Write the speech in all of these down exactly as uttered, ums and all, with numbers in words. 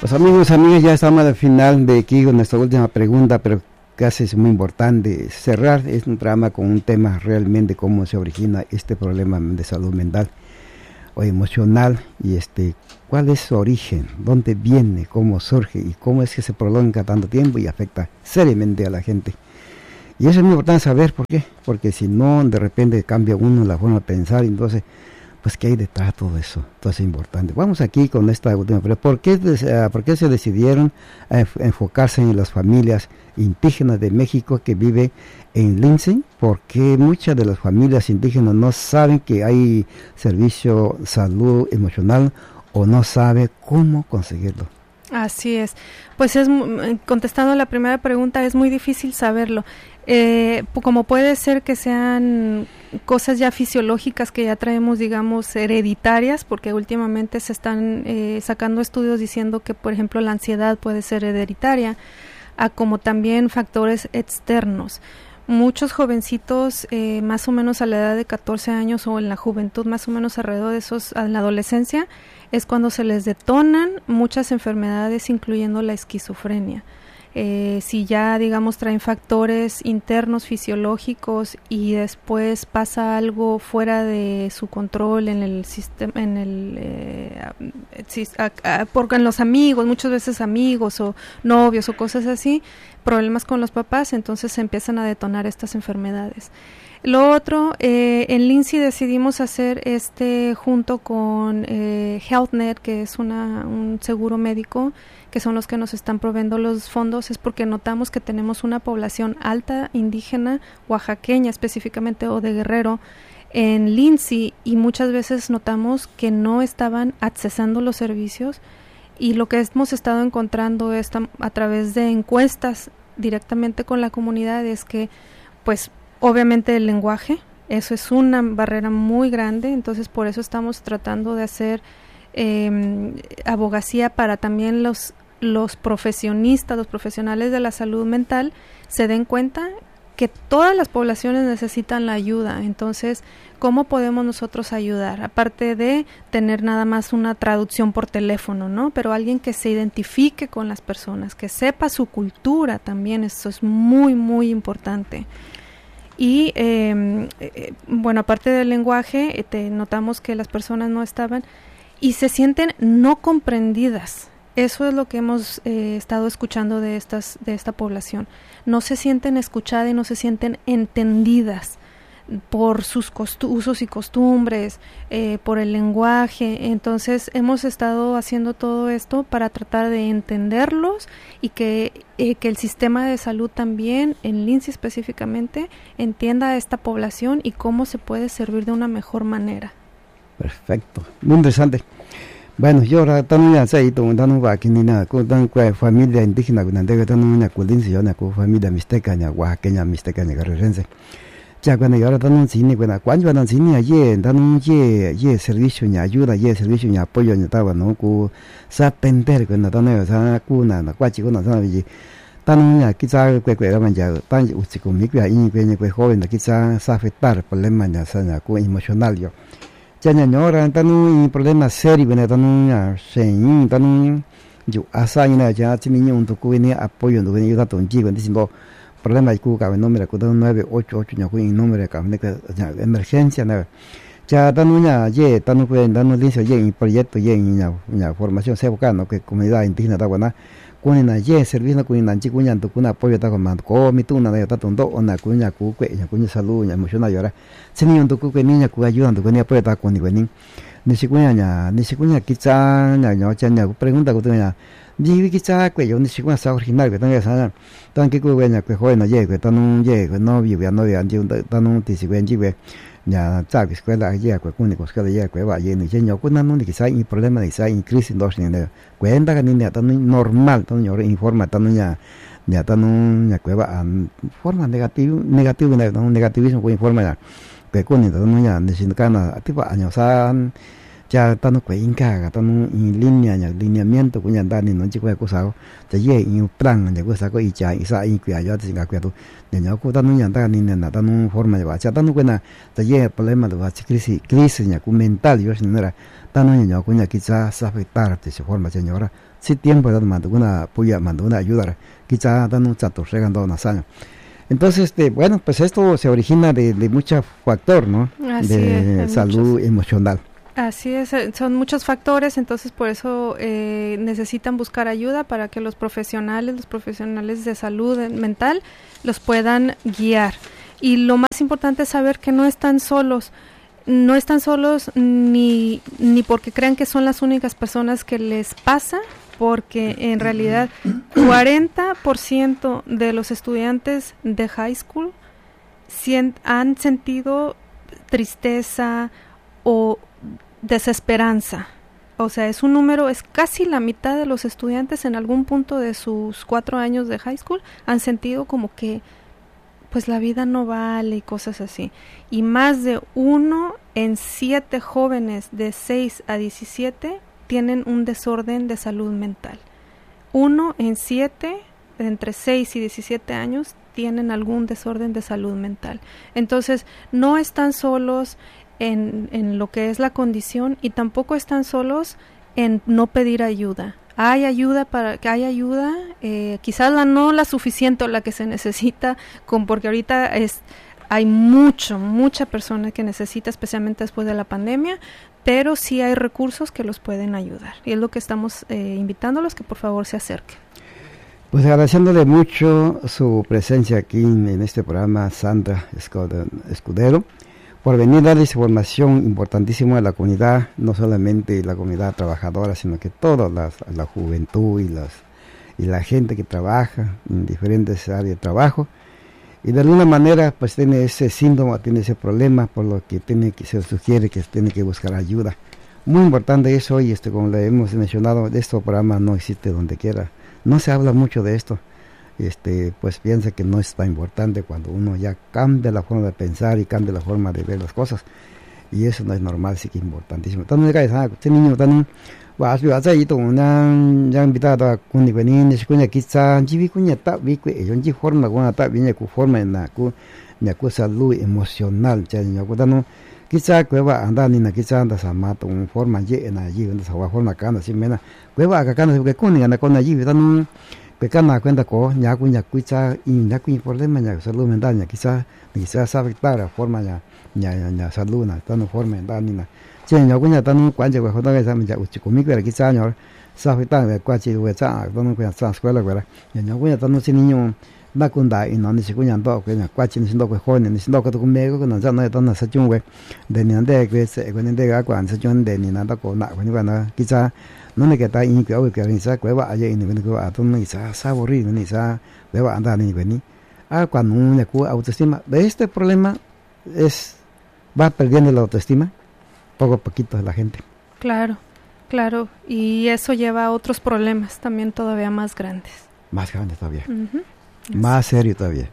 Pues amigos, amigas, ya estamos al final de aquí con nuestra última pregunta, pero casi es muy importante cerrar es un programa con un tema realmente cómo se origina este problema de salud mental o emocional y este cuál es su origen, dónde viene, cómo surge y cómo es que se prolonga tanto tiempo y afecta seriamente a la gente. Y eso es muy importante saber por qué, porque si no de repente cambia uno la forma de pensar, entonces pues qué hay detrás de todo eso, todo eso es importante. Vamos aquí con esta última pregunta, ¿por qué, ¿por qué se decidieron a enfocarse en las familias indígenas de México que viven en Lince? Porque muchas de las familias indígenas no saben que hay servicio salud emocional o no saben cómo conseguirlo. Así es, pues es contestando a la primera pregunta, es muy difícil saberlo. Eh, como puede ser que sean cosas ya fisiológicas que ya traemos, digamos, hereditarias, porque últimamente se están eh, sacando estudios diciendo que, por ejemplo, la ansiedad puede ser hereditaria, a como también factores externos. Muchos jovencitos, eh, más o menos a la edad de catorce años o en la juventud, más o menos alrededor de esos, en la adolescencia, es cuando se les detonan muchas enfermedades, incluyendo la esquizofrenia. Eh, si ya, digamos, traen factores internos fisiológicos y después pasa algo fuera de su control en el sistema, en el, eh, porque en los amigos, muchas veces amigos o novios o cosas así, problemas con los papás, entonces se empiezan a detonar estas enfermedades. Lo otro, eh, en Lince decidimos hacer este junto con eh, HealthNet, que es una, un seguro médico, que son los que nos están proveyendo los fondos, es porque notamos que tenemos una población alta indígena, oaxaqueña específicamente o de Guerrero, en Lince, y muchas veces notamos que no estaban accesando los servicios, y lo que hemos estado encontrando es a través de encuestas directamente con la comunidad es que, pues, obviamente el lenguaje, eso es una barrera muy grande, entonces por eso estamos tratando de hacer eh, abogacía para también los, los profesionistas, los profesionales de la salud mental se den cuenta que todas las poblaciones necesitan la ayuda. Entonces, ¿cómo podemos nosotros ayudar? Aparte de tener nada más una traducción por teléfono, ¿no? Pero alguien que se identifique con las personas, que sepa su cultura también, eso es muy, muy importante. Y eh, eh, bueno, aparte del lenguaje, eh, te notamos que las personas no estaban y se sienten no comprendidas. Eso es lo que hemos eh, estado escuchando de estas de esta población. No se sienten escuchadas y no se sienten entendidas por sus costu- usos y costumbres, eh, por el lenguaje. Entonces hemos estado haciendo todo esto para tratar de entenderlos y que, eh, que el sistema de salud también, en Lince específicamente, entienda a esta población y cómo se puede servir de una mejor manera. Perfecto, muy interesante. Bueno, yo ahora también ya sé, tú no vas aquí ni nada, con tanta familia indígena, con tanta familia culinaria, con familia mixteca, oaxaqueña, mixteca, guerrerense. Ya cuando yo ahora tan cine, cuando cuando van cine allí, dan ye ye servicio ni ayuda, ye servicio ni apoyo ni estaba, no, con sapenter, cuando tan ellos a cuna, na cuachi con na allí, tan ya quizá que que eran ya tan usico mi que ahí que ni que joven, quizá se afectar problemas ya sana con emocional yo. Ya ni ahora tan problema serio, cuando tan ya sen, tan yo asa ni ya tiene un toque ni apoyo, no ni ayuda ton chico, diciendo problema que hubo número que nueve ocho ocho ya fue número que emergencia no ya tan una ye tan fue dando dice ye proyecto ye una una formación se buscando que comunidad indígena ta buena con una ye servicio con una chico una con apoyo ta con ko mi tu una de ta tondo una cuña ku que ya cuña salud ya emocional ahora se ni un tu que niña ku ayudando con apoyo ta con ni ni ni si cuña ni si cuña quizá ya no ya pregunta que tenía ni quizá que yo ni si cuña sa original que tenía esa tan que que ya que joven ayer que tan un ye que no vive no de antes tan un ti si ven jive ya ta que escuela ya que con que escuela ya que va ye ni yo con no ni quizá hay problema de esa crisis dos ni de cuenta que ni tan normal tan yo informa tan ya ya tan un ya que va forma negativo negativo negativismo con informa ya que con ni tan ya ni sin cana tipo años san ya tanu kwe inka tanu in línea nya lineamiento kunya dani no chikwe ko sao te ye in plan nya ko sa ko icha isa in kya yo tinga kya tu nya ko tanu nya dani na tanu forma ya cha tanu kwena te ye problema de crisis crisis nya ku mental yo sinera tanu nya ko nya quizá sa afectar te se forma señora si tiempo de mando una puya mando una ayudar quizá tanu chato regando na saño. Entonces, este, bueno, pues esto se origina de, de muchos factores, ¿no? Así de es, salud muchos. emocional. Así es, son muchos factores, entonces por eso eh, necesitan buscar ayuda para que los profesionales, los profesionales de salud mental, los puedan guiar. Y lo más importante es saber que no están solos, no están solos ni, ni porque crean que son las únicas personas que les pasa, porque en realidad cuarenta por ciento de los estudiantes de high school sient, han sentido tristeza o desesperanza. O sea, es un número, es casi la mitad de los estudiantes en algún punto de sus cuatro años de high school han sentido como que pues la vida no vale y cosas así. Y más de uno en siete jóvenes de seis a diecisiete tienen un desorden de salud mental. Uno en siete, entre seis y diecisiete años, tienen algún desorden de salud mental. Entonces, no están solos en, en lo que es la condición y tampoco están solos en no pedir ayuda. Hay ayuda para que hay ayuda, eh, quizás la no la suficiente o la que se necesita, con porque ahorita es hay mucho, mucha persona que necesita, especialmente después de la pandemia, pero sí hay recursos que los pueden ayudar. Y es lo que estamos eh, invitándolos que por favor se acerquen. Pues agradeciéndole mucho su presencia aquí en, en este programa, Sandra Escudero, por venir a darles información importantísima a la comunidad, no solamente la comunidad trabajadora, sino que toda la, la juventud y, las, y la gente que trabaja en diferentes áreas de trabajo. Y de alguna manera pues tiene ese síntoma, tiene ese problema, por lo que tiene que se sugiere que tiene que buscar ayuda. Muy importante eso, y este, como le hemos mencionado, este programa no existe donde quiera. No se habla mucho de esto. Este, pues piensa que no es tan importante cuando uno ya cambia la forma de pensar y cambia la forma de ver las cosas. Y eso no es normal, sí que es importantísimo. Entonces, este niño también va a hacer esto, ya invitado a cuando venir, si cuña quizá, si vi cuña ta, vi que ellos en forma, cuando ta, viene con forma en la cu, la salud emocional, ya niño, cuando quizá que va a andar ni na quizá anda samato, un forma llena allí, donde se va a forma cana, si mena, que va a cana, que cuña anda con allí, dan que cana cuenta con ya cuña quizá y ya cuña problema ya salud mental, ya quizá quizá sabe para forma ya ya ya salud na, tan forma mental ni na. Trên nhỏ cũng nhà ta quan trọng của ta cái sao của mình cái sao nhỏ sao phải ta về qua chỉ về sao ta nó cái sao square là cái là nhỏ cũng nhà ta nó xin nhau na cũng đại nó thì cũng nhà đó cái nhà qua chỉ xin đó cái khối này xin đó cái cũng mẹ cái nó ra nó ta nó sẽ chung cái để nhận đây cái sẽ cái nên đây cái quản sẽ chung để nó ta có nặng cái như vậy nó cái sao nó này cái ta in cái cái cái sao cái vợ vậy này cái vợ tôi này sao sao bori này sao cái vợ ta này cái này ah cuando una cu autoestima de este problema es va perdiendo la autoestima poco a poquito de la gente. Claro, claro, y eso lleva a otros problemas también todavía más grandes. Más grandes todavía. Uh-huh. Más serio todavía.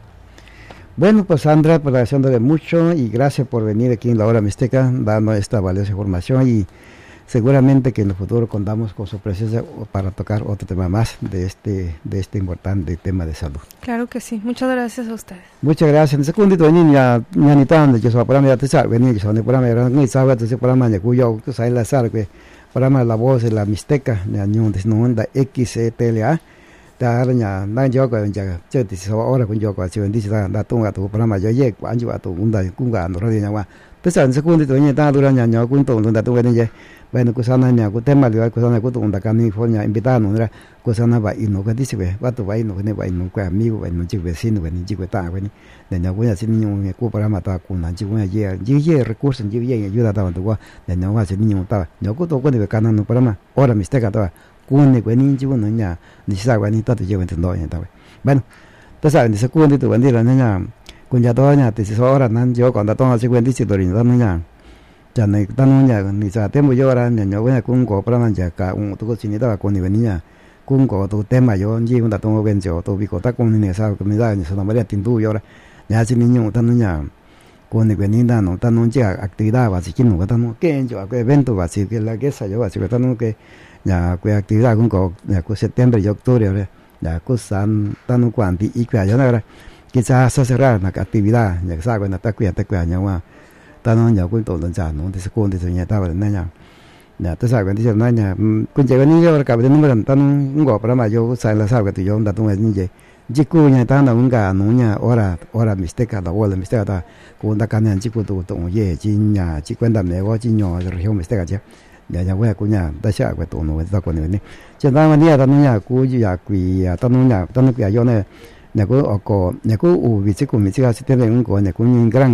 Bueno, pues Sandra, pues agradeciéndole mucho y gracias por venir aquí en la Hora Mixteca, dando esta valiosa información y seguramente que en el futuro contamos con su presencia para tocar otro tema más de este de este importante tema de salud. Claro que sí. Muchas gracias a ustedes. Muchas gracias. En segundito venir ya ya ni tan de que su programa ya te sabe venir que son de programa era muy sabe ese programa de cuyo que sai la sar que programa La Voz de la Mixteca de año de noventa X T L A ta ya nan yo ko ya che ti so ahora con yo ko chi ven di ta da tu ga tu programa yo ye quan ju tu un da kun ga no ro de ya te san segundito venir ta dura ya yo kun tu da tu ven ye. Bueno, kusana nya ku tema liwa kusana ku tunda California invitado no era kusana va y no que dice ve va tu va y no que ne va y no que amigo va no chico vecino va ni chico ta va ni de nya ku ya sin niño me ku para matar ku na chico ya ye ye recursos ye ye ayuda ta tu de nya wa sin niño ta yo ku to ku de kana no para ma ahora Mixteca ta ku ne ku ni chico no nya ni sa va ni ta tu lleva entendo ya ta bueno ta sa ni se ku ni tu van dire nya ku ya to nya te so ahora nan yo cuando to se ku ni si do ni no nya ya này ta nó nhà ni sa tem yo ra nhà nhỏ cái cũng có para manja cả un tu có xin ta con ni venia cũng có tu tem mà yo ji un ta tu ben jo tu bi có ta con ni sa cái mi da ni sa na maria tin tu yo ra nhà xin ni ñu ta nó nhà con ni ni da no ta no ya actividad va si kin no ta no que yo que evento va si que la que sa yo va si que ta no que ya que actividad con co ya con septiembre y octubre ya con san ta no cuanti y que ya na quizás se cerrar la actividad ya sa con ta que ta que ya wa ta no ya con todo ya no de se con de ya ta va na ya ya ta sa con de na ya con je con ni yo ka de número ta no go para ma yo sa la sa que yo da tu ni je jiku nya ta na unga no nya ora ora mistake da wala mistake da ko da kan nya jiku tu tu ye jin nya ji quan da me go jin yo de hiu mistake ja ya ya wa ku nya da sha ko tu no da ko ni ni chen da ma ni da no nya ku ji ya kui ya ta no nya ta no ya yo ne ne ko o ko ne ko u bi ji ku mi ji ga si te de un ko ne ku ni gran